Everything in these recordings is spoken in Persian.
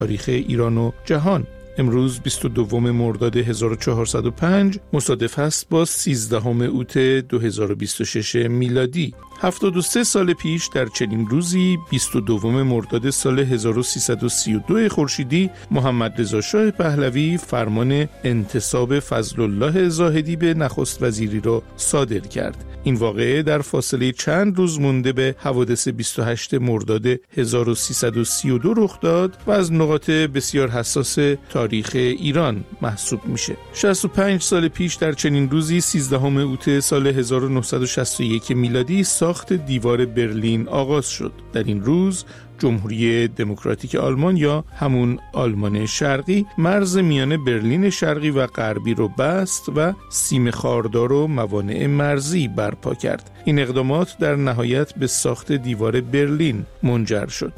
تاریخ ایران و جهان. امروز 22 مرداد 1405 مصادف است با 13 اوت 2026 میلادی. 73 سال پیش در چنین روزی 22 مرداد سال 1332 خورشیدی محمد رضا شاه پهلوی فرمان انتصاب فضل الله زاهدی به نخست وزیری را صادر کرد. این واقعه در فاصله چند روز مونده به حوادث 28 مرداد 1332 رخ داد و از نقاط بسیار حساس تاریخ ایران محسوب میشه. 65 سال پیش در چنین روزی 13 اوت سال 1961 میلادی ساخت دیوار برلین آغاز شد. در این روز جمهوری دموکراتیک آلمان یا همون آلمان شرقی مرز میان برلین شرقی و غربی رو بست و سیم خاردار و موانع مرزی برپا کرد. این اقدامات در نهایت به ساخت دیوار برلین منجر شد.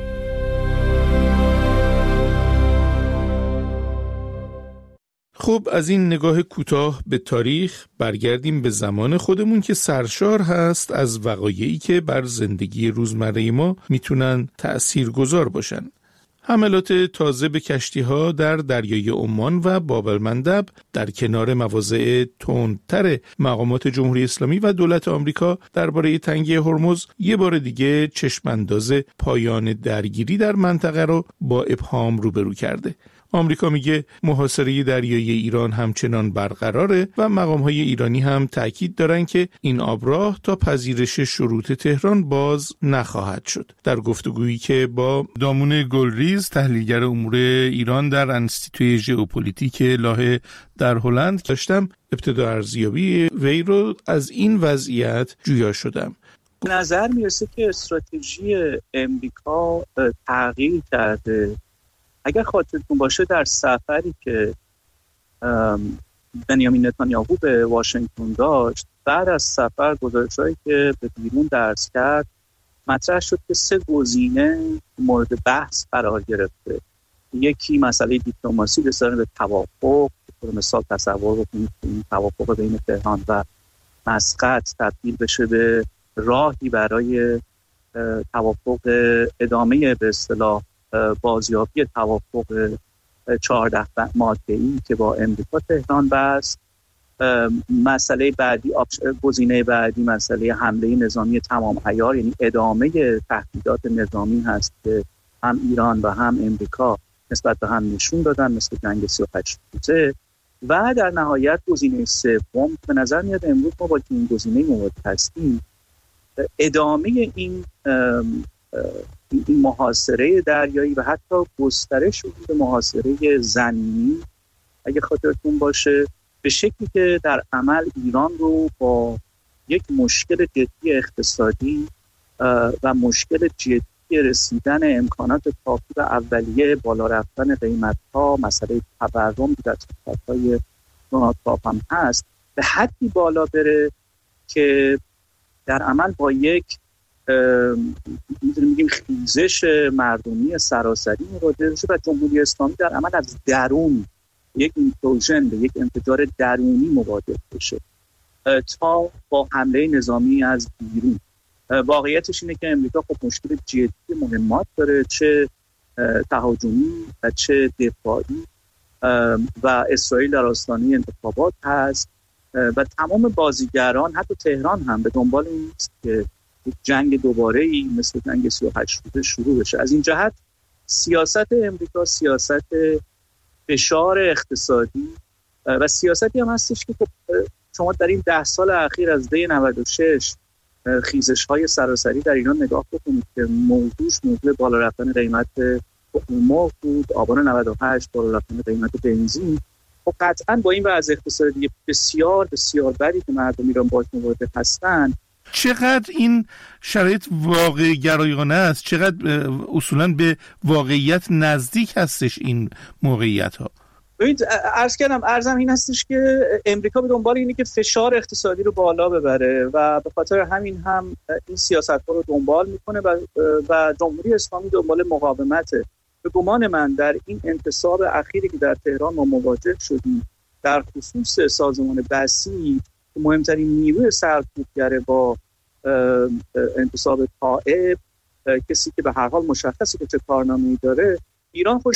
خب از این نگاه کوتاه به تاریخ برگردیم به زمان خودمون که سرشار هست از وقایعی که بر زندگی روزمره ما میتونن تأثیرگذار باشن. حملات تازه به کشتی‌ها در دریای عمان و باب المندب در کنار مواضع تندتر مقامات جمهوری اسلامی و دولت آمریکا درباره تنگی هرمز یه بار دیگه چشمانداز پایان درگیری در منطقه رو با ابهام روبرو کرده. آمریکا میگه محاصره دریایی ایران همچنان برقراره و مقام‌های ایرانی هم تأکید دارن که این آبراه تا پذیرش شروط تهران باز نخواهد شد. در گفتگویی که با دامون گلریز تحلیلگر امور ایران در انستیتوی ژئوپلیتیک لاهه در هلند داشتم، ابتدا ارزیابی وی رو از این وضعیت جویا شدم. نظر میرسه که استراتژی امریکا تغییر کرده. اگر خاطرتون باشه در سفری که بنیامین نتانیاهو به واشنگتن داشت، بعد از سفر گزارش‌هایی که به بیرون درس کرد مطرح شد که 3 گزینه مورد بحث قرار گرفته. یکی مسئله دیپلماسی رسیدن به توافق، به مثال تصور بکنید این توافق بین تهران و مسقط تبدیل بشه به راهی برای توافق ادامه به اصطلاح بازیابی توافق 14 ماده‌ای که با امریکا تهران بست. مسئله بعدی، گزینه بعدی مسئله حمله نظامی تمام عیار، یعنی ادامه تهدیدات نظامی هست که هم ایران و هم امریکا نسبت به هم نشون دادن، مثل جنگ 38 روزه. و در نهایت گزینه سوم به نظر میاد امروز ما با این گزینه مواجه هستیم، ادامه این محاصره دریایی و حتی گسترش به محاصره زمینی، اگه خاطرتون باشه، به شکلی که در عمل ایران رو با یک مشکل جدی اقتصادی و مشکل جدی رسیدن امکانات کافی و اولیه بالا رفتن قیمت‌ها، مسئله تورم در صحبت‌های دونالد ترامپ هم هست، به حدی بالا بره که در عمل با یک میگیم خیزش مردمی سراسری مواجه بشه و جمهوری اسلامی در عمل از درون یک ایمپلوژن، به یک انفجار درونی مواجه بشه تا با حمله نظامی از بیرون. واقعیتش اینه که امریکا خب مشکل جدی مهمات داره، چه تهاجمی و چه دفاعی، و اسرائیل در آستانه انتخابات هست و تمام بازیگران حتی تهران هم به دنبال این است که جنگ دوباره‌ای مثل جنگ 38 روزه شروع بشه. از این جهت سیاست امریکا سیاست فشار اقتصادی و سیاستی هم هستش که شما در این 10 سال اخیر از دی 96 خیزش‌های سراسری در ایران نگاه بکنید که موضوع بالا رفتن قیمت مرغ بود، آبان 98 بالا رفتن قیمت بنزین. خب قطعاً با این وضع اقتصادی بسیار بسیار بدی که مردم ایران باهاش مواجه هستن، چقدر این شرایط واقع گرایانه است، چقدر اصولاً به واقعیت نزدیک هستش این موقعیت ها؟ ببینید عرضم این هستش که امریکا به دنبال اینه که فشار اقتصادی رو بالا ببره و به خاطر همین هم این سیاست‌ها رو دنبال میکنه و جمهوری اسلامی دنبال مقاومته. به گمان من در این انتصاب اخیری که در تهران ما مواجه شدیم، در خصوص سازمان بسیج مهمترین نیروی سرکوبگر با انتصاب طائب، کسی که به هر حال مشخصه که چه کارنامه‌ای داره، ایران